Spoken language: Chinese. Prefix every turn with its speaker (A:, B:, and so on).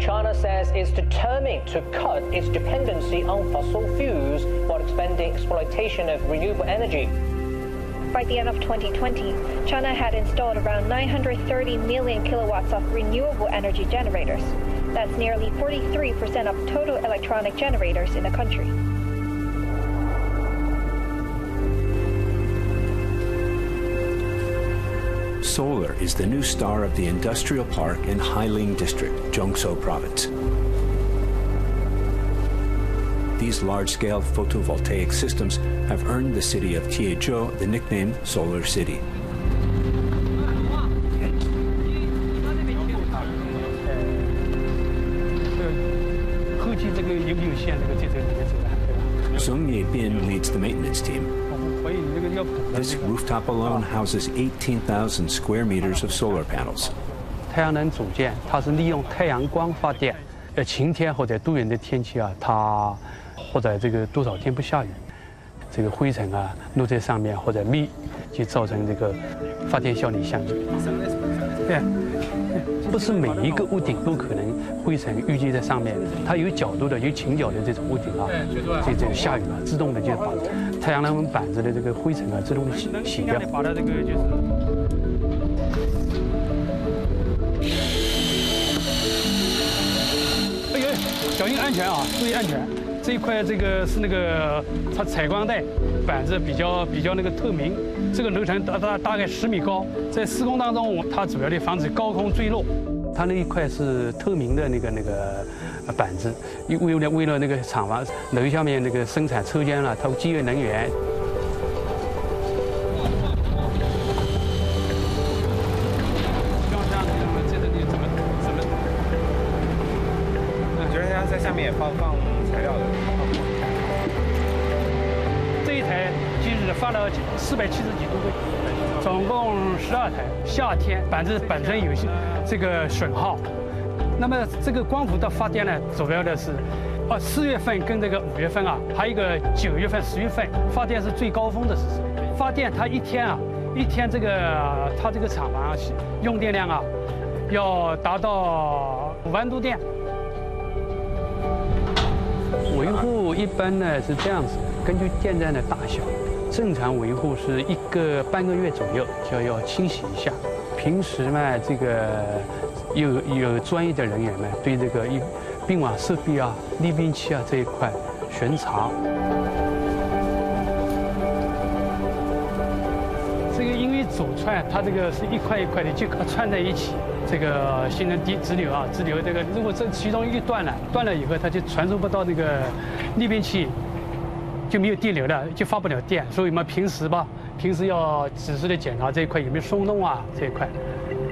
A: China says it's determined to cut its dependency on fossil fuels while expanding exploitation of renewable energy.
B: By the end of 2020, China had installed around 930 million kilowatts of renewable energy generators. That's nearly 43% of total electronic generators in the country.
C: Solar is the new star of the industrial park in Hailing District, Jiangsu Province. These large-scale photovoltaic systems have earned the city of Tiezhou the nickname Solar City. Sung Ye-bin leads the maintenance team. This rooftop alone houses 18,000 square meters of solar panels.
D: 太阳能组件，它是利用太阳光发电。晴天或者多云的天气啊，它或者这个多少天不下雨，这个灰尘啊落在上面或者密，就造成这个发电效率下降。对，不是每一个屋顶都可能灰尘淤积在上面，它有角度的、有倾角的这种屋顶啊，这下雨啊，自动的就把太阳能板子的这个灰尘啊自动的洗掉。把它这个就是。哎呦，小心安全啊！注意安全。这一块这个是那个它采光带板子比较那个透明，这个楼层大概10米高，在施工当中它主要的防止高空坠落。它那一块是透明的那个板子，为了那个厂房楼下面那个生产车间了，它节约能源。
E: 觉得它在下面也放材料的。
D: 这一台今日发了470几度灰，总共12台。夏天板子本身有些这个损耗，那么这个光伏的发电呢，主要的是4月份跟这个5月份啊，还有一个9月份、10月份发电是最高峰的时候。发电它一天这个它这个厂房用电量啊，要达到5万度电。维护一般呢是这样子，根据电站的大小，正常维护是半个月左右就要清洗一下。平时嘛，这个有专业的人员们对这个并网设备啊、逆变器啊这一块巡查。这个因为走串，它这个是一块一块的就串在一起。这个形成直流啊，直流这个如果这其中一断了以后，它就传输不到这个逆变器，就没有电流了，就发不了电。所以我们平时要仔细的检查这一块有没有松动啊这一块。